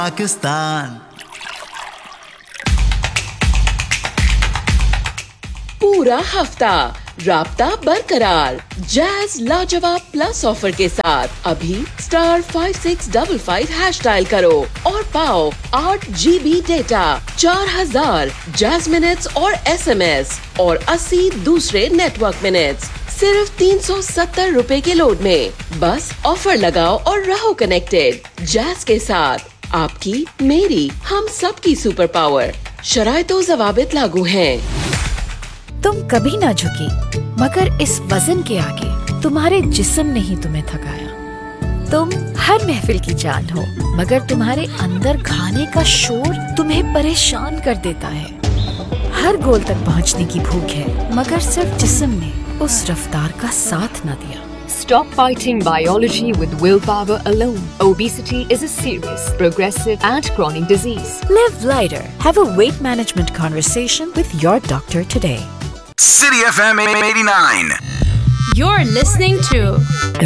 पाकिस्तान। पूरा हफ्ता राब्ता बरकरार जैज लाजवाब प्लस ऑफर के साथ अभी *5655 हैश डायल करो और पाओ 8 GB डेटा, 4000 जैज मिनट्स और SMS और 80 दूसरे नेटवर्क मिनट्स सिर्फ 370 रुपए के लोड में। बस ऑफर लगाओ और रहो कनेक्टेड जैज के साथ। आपकी, मेरी, हम सबकी सुपर पावर। शराइतो ज़वाबित लागू हैं। तुम कभी ना झुकी, मगर इस वजन के आगे तुम्हारे जिस्म ने ही तुम्हें थकाया। तुम हर महफिल की जान हो, मगर तुम्हारे अंदर खाने का शोर तुम्हें परेशान कर देता है। हर गोल तक पहुंचने की भूख है, मगर सिर्फ जिस्म ने उस रफ्तार का साथ न दिया। Stop fighting biology with willpower alone. Obesity is a serious, progressive and chronic disease. Live lighter. Have a weight management conversation with your doctor today. City FM 89. You're listening to